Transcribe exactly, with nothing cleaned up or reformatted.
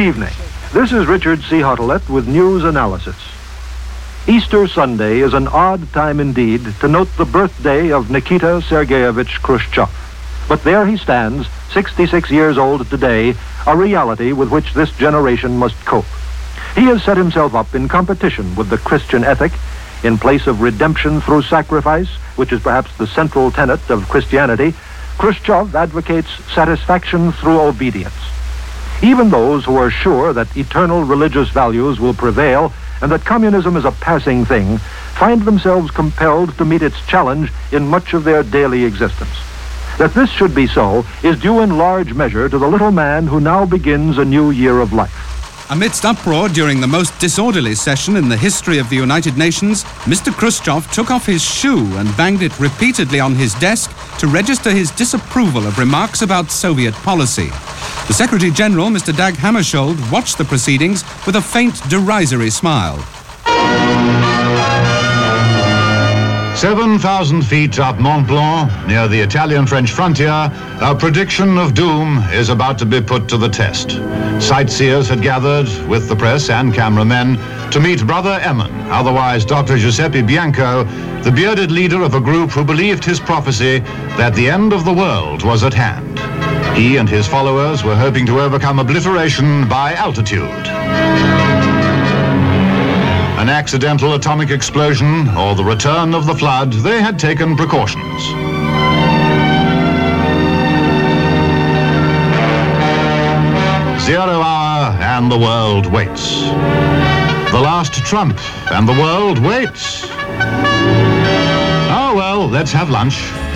evening. This is Richard C. Huttelet with news analysis. Easter Sunday is an odd time indeed to note the birthday of Nikita Sergeyevich Khrushchev. But there he stands, sixty-six years old today, a reality with which this generation must cope. He has set himself up in competition with the Christian ethic. In place of redemption through sacrifice, which is perhaps the central tenet of Christianity, Khrushchev advocates satisfaction through obedience. Even those who are sure that eternal religious values will prevail and that communism is a passing thing find themselves compelled to meet its challenge in much of their daily existence. That this should be so is due in large measure to the little man who now begins a new year of life. Amidst uproar during the most disorderly session in the history of the United Nations, Mister Khrushchev took off his shoe and banged it repeatedly on his desk to register his disapproval of remarks about Soviet policy. The Secretary General, Mister Dag Hammarskjöld, watched the proceedings with a faint, derisory smile. Seven thousand feet up Mont Blanc, near the Italian-French frontier, a prediction of doom is about to be put to the test. Sightseers had gathered, with the press and cameramen, to meet Brother Emin, otherwise Doctor Giuseppe Bianco, the bearded leader of a group who believed his prophecy that the end of the world was at hand. He and his followers were hoping to overcome obliteration by altitude. An accidental atomic explosion or the return of the flood, they had taken precautions. Zero hour and the world waits. The last trump and the world waits. Oh well, let's have lunch.